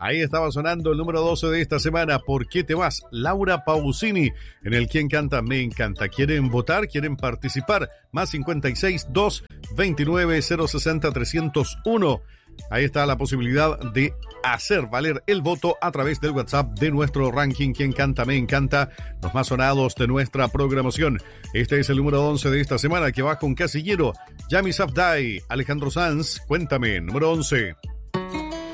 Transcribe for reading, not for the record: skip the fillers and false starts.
Ahí estaba sonando el número 12 de esta semana. ¿Por qué te vas? Laura Pausini, en el Quién Canta Me Encanta. ¿Quieren votar? ¿Quieren participar? Más 56 2 29 060 301. Ahí está la posibilidad de hacer valer el voto a través del WhatsApp de nuestro ranking Quién Canta Me Encanta, los más sonados de nuestra programación. Este es el número 11 de esta semana, que va con Casillero, Yami Safdai, Alejandro Sanz. Cuéntame, número 11.